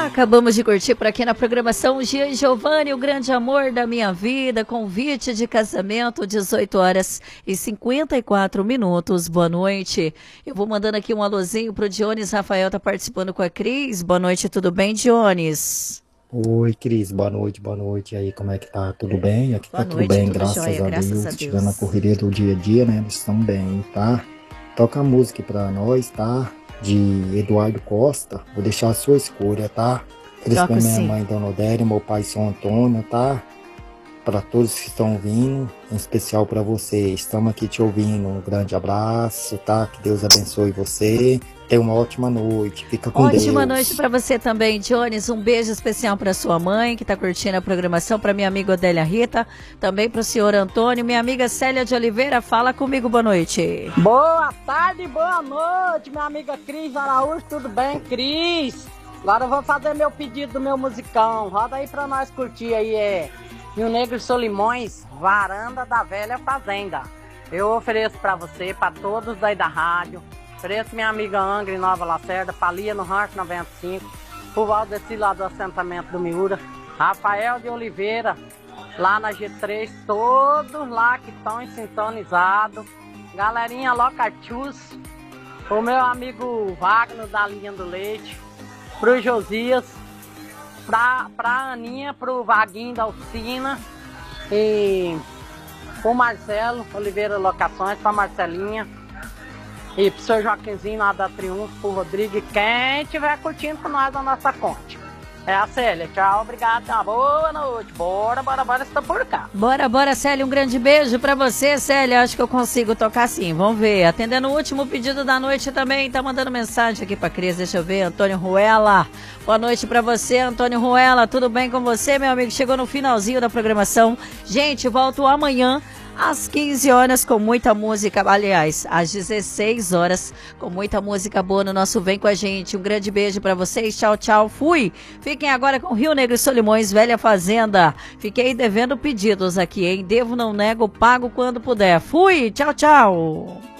Acabamos de curtir por aqui na programação Gian Giovanni, o grande amor da minha vida, convite de casamento, 18 horas e 54 minutos. Boa noite. Eu vou mandando aqui um alôzinho pro Dionis Rafael, tá participando com a Cris. Boa noite, tudo bem, Dionis? Oi, Cris, boa noite, boa noite. E aí, como é que tá? Tudo bem? Aqui Boa tá tudo noite, bem, tudo graças jóia, a graças Deus. a Deus. Tirando a correria do dia a dia, né? Eles estão bem, tá? Toca a música pra nós, tá? De Eduardo Costa. Vou deixar a sua escolha, tá? Cris pra minha mãe, Dona Odélia, meu pai, São Antônio, tá? Para todos que estão ouvindo, em especial para você. Estamos aqui te ouvindo. Um grande abraço, tá? Que Deus abençoe você. Tenha uma ótima noite. Fica com Deus. Ótima noite para você também, Dionis. Um beijo especial para sua mãe, que está curtindo a programação, para minha amiga Odélia Rita, também para o senhor Antônio. Minha amiga Célia de Oliveira, fala comigo, boa noite. Boa tarde, boa noite, minha amiga Cris Araújo. Tudo bem, Cris? Agora eu vou fazer meu pedido do meu musicão. Roda aí para nós curtir aí, Rio Negro Solimões, Varanda da Velha Fazenda. Eu ofereço para você, para todos daí da rádio. Ofereço minha amiga Angra em Nova Lacerda, Palia no Rancho 95, o Valdeci lá do assentamento do Miura, Rafael de Oliveira, lá na G3, todos lá que estão sintonizados. Galerinha Locachus, o meu amigo Wagner da Linha do Leite, pro Josias, pra Aninha, pro Vaguinho da Oficina e pro Marcelo Oliveira Locações, pra Marcelinha e pro seu Joaquimzinho lá da Triunfo, pro Rodrigo e quem estiver curtindo com nós a nossa conte. É a Célia, tchau, obrigado, uma boa noite, bora, está por cá. Bora, Célia, um grande beijo pra você, Célia, acho que eu consigo tocar sim, vamos ver, atendendo o último pedido da noite também, tá mandando mensagem aqui pra Cris, deixa eu ver, Antônio Ruela, boa noite pra você, Antônio Ruela, tudo bem com você, meu amigo? Chegou no finalzinho da programação, gente, volto amanhã às 15 horas com muita música, aliás, às 16 horas com muita música boa no nosso Vem Com a Gente. Um grande beijo pra vocês, tchau, tchau, fui. Fiquem agora com Rio Negro e Solimões, Velha Fazenda. Fiquei devendo pedidos aqui, hein? Devo, não nego, pago quando puder. Fui, tchau, tchau.